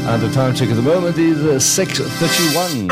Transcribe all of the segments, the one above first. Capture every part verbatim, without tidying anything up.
And the time check at the moment is uh, six thirty-one.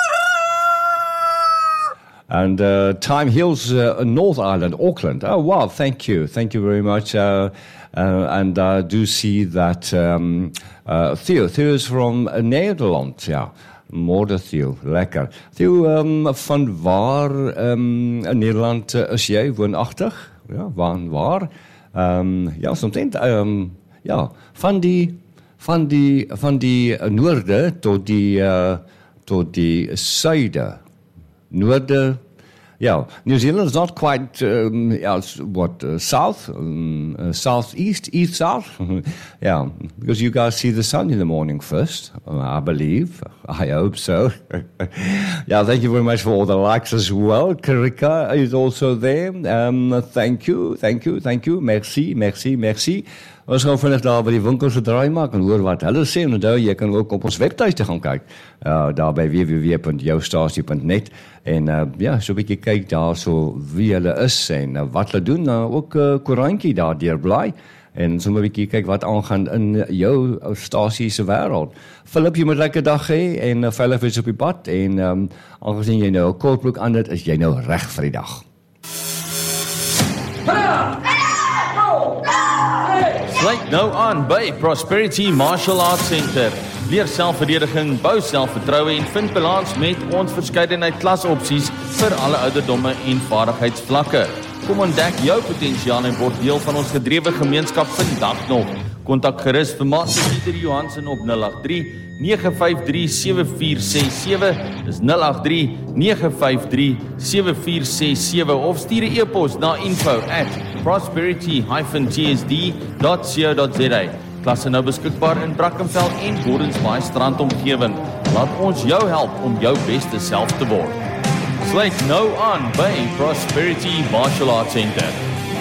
And uh, Time Hills, uh, North Island, Auckland. Oh, wow, thank you. Thank you very much. Uh, uh, and I do see that um, uh, Theo, Theo is from uh, Nederland, ja. Môre Theo, lekker. Theo, um, van waar um, in Nederland uh, is jy woonagtig? Ja, waar, waar? Um, ja, soms um, ja, van die, van die, van die noorde tot die, uh, tot die zuiden. Noorde, yeah, New Zealand is not quite, um, yeah, what, uh, south, um, uh, southeast, east, south? Yeah, because you guys see the sun in the morning first, uh, I believe. I hope so. Yeah, thank you very much for all the likes as well. Karika is also there. Um, thank you, thank you, thank you. Merci, merci, merci. Ons gaan vandag daar by die winkels gedraai maak en hoor wat hulle sê. En onthou, jy kan ook op ons webtuiste gaan kyk. Uh, daar by w w w punt jou stasie punt net. En uh, ja, so 'n bietjie kyk daar so wie hulle is en uh, wat hulle doen. Uh, ook 'n uh, koerantjie daar deur bly. En so 'n bietjie kyk wat aangaan in jou stasie se wêreld. Philip, jy moet 'n lekker dag hê en uh, veilig wees op die pad. En um, aangesien jy nou 'n kortbroek aan het, is jy nou reg vir die dag. Sluit nou aan by Prosperity Martial Arts Center. Leer selfverdediging, bou selfvertroue en vind balans met ons verskeidenheid klasopsies vir alle ouderdomme en vaardigheidsvlakke. Kom ontdek jou potensiaal en word deel van ons gedrewe gemeenskap vandag nog. Kontak gerus vir Master Pieter Johansen op nul agt drie, nege vyf drie, sewe vier ses sewe. Dis nul agt drie, nege vyf drie, sewe vier ses sewe of stuur 'n e-pos na info at prosperity dash t s d dot co dot z a. Klasse nou beskikbaar in Brackenfell en Gordons Bay strandomgewing. Laat ons jou help om jou beste self te word. Sluit nou aan by Prosperity Martial Arts Center.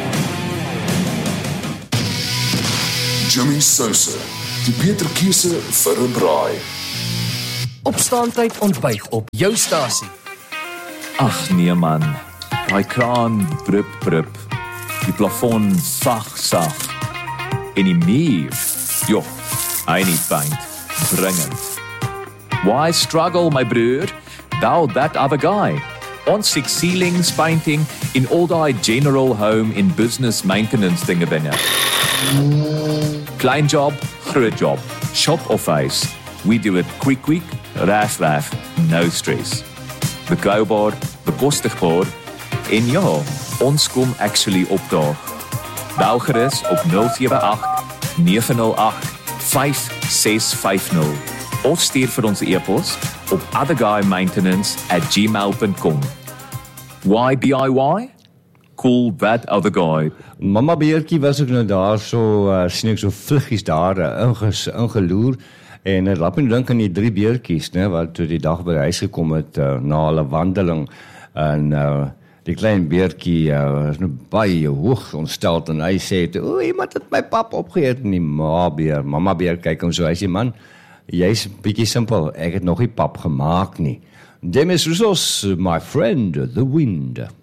Jimmy Sosa, die Peter Kiese vir 'n braai. Opstaantyd ontbyt op jou stasie. Ag nee man, daai kraan brup brup, die plafon sag sag, en die muur, joh, hy nie paint, dringend. Why struggle my broer, thou that other guy? On six ceilings painting in all die general home in business maintenance dinge binne. Klein job, groot job, shop of face. We do it quick quick, raf raf, no stress. Betroubaar, bekostigbaar en ja, ons kom actually opdaag. Bel gerus op nul sewe agt, nege nul agt, vyf ses vyf nul of stuur vir ons e-pos op otherguymaintenance at gmail dot com. Why D I Y? Cool that other guy. Mama Beertjie was ook nou daar so, uh, sien ek so vluggies daar uh, inges, ingeloer en uh, laat my dink aan die drie beertjies, ne, wat toe die dag by die huis gekom het uh, na hulle wandeling en uh, die klein beertjie uh, is nou baie hoog ontsteld en hy sê, o, iemand het my pap opgeëet en die ma beer, mama beer kyk hom so, hy sê, man, jy's bietjie simpel, ek het nog nie pap gemaak nie. Demis Roussos, my friend, the wind.